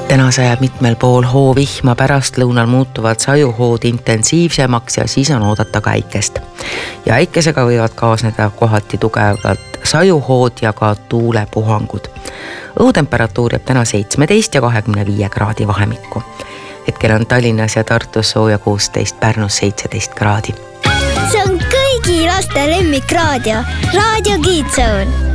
Täna sajab mitmel pool hoovihma, pärastlõunal muutuvad sajuhood intensiivsemaks ja siis on oodata ka äikest. Ja äikesega võivad kaasneda kohati tugevad sajuhood ja ka tuulepuhangud. Õhutemperatuur jääb täna 17 ja 25 kraadi vahemikku. Hetkel on Tallinnas ja Tartus sooja 16, Pärnus 17 kraadi. See on kõigi laste lemmikraadio, Raadio Kids Zone.